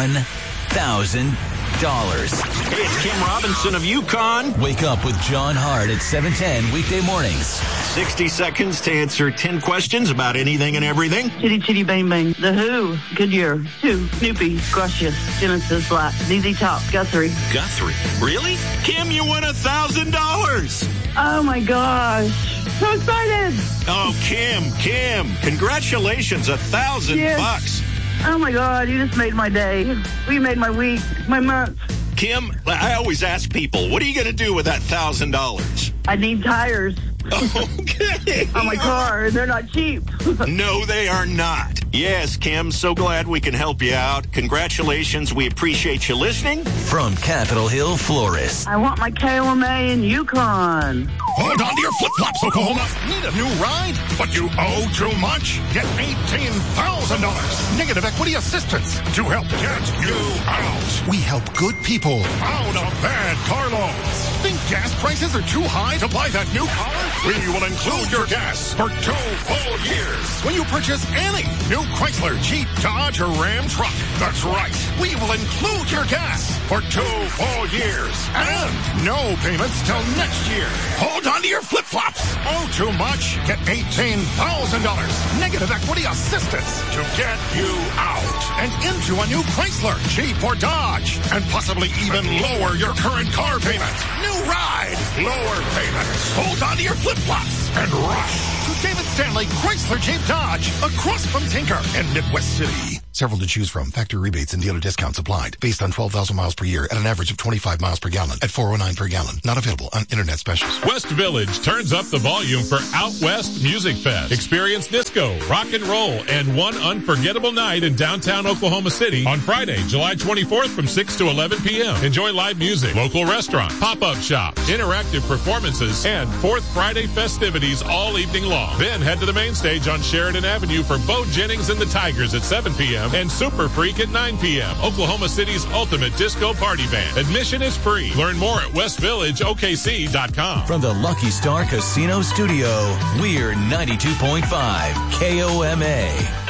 Hey, it's Kim Robinson of UConn. Wake up with John Hart at 7:10 weekday mornings. 60 seconds to answer 10 questions about anything and everything. Chitty Chitty Bang Bang, The Who, Goodyear, 2, Snoopy, Gracious, Genesis Black, ZZ Top, Guthrie. Guthrie? Really? Kim, you won $1,000. Oh my gosh. So excited. Oh, Kim, congratulations, $1,000 bucks. Oh my God, you just made my day. You made my week, my month. Kim, I always ask people, what are you going to do with that $1,000? I need tires. Okay. On my car. They're not cheap. No, they are not. Yes, Kim, so glad we can help you out. Congratulations. We appreciate you listening. From Capitol Hill Florist. I want my KOMA in Yukon. Hold on to your flip-flops, Oklahoma. Need a new ride? But you owe too much? Get $18,000 negative equity assistance to help get you out. We help good people out of bad car loans. Think gas prices are too high to buy that new car? We will include your gas for 2 full years when you purchase any new Chrysler, Jeep, Dodge, or Ram truck. That's right. We will include your gas for 2 full years and no payments till next year. Hold on to your flip-flops. Owe too much? Get $18,000 negative equity assistance to get you out and into a new Chrysler, Jeep, or Dodge, and possibly even lower your current car payment. New ride, lower payments. Hold on to your flip-flops and rush to David Stanley Chrysler Jeep Dodge across from Tinker in Midwest City. Several to choose from. Factory rebates and dealer discounts applied. Based on 12,000 miles per year at an average of 25 miles per gallon at $4.09 per gallon. Not available on internet specials. West Village turns up the volume for Out West Music Fest. Experience disco, rock and roll, and one unforgettable night in downtown Oklahoma City on Friday, July 24th from 6 to 11 p.m. Enjoy live music, local restaurant, pop-up shop, interactive performances, and Fourth Friday festivities all evening long. Then head to the main stage on Sheridan Avenue for Bo Jennings and the Tigers at 7 p.m. and Super Freak at 9 p.m. Oklahoma City's ultimate disco party band. Admission is free. Learn more at westvillageokc.com. From the Lucky Star Casino Studio, we're 92.5 KOMA.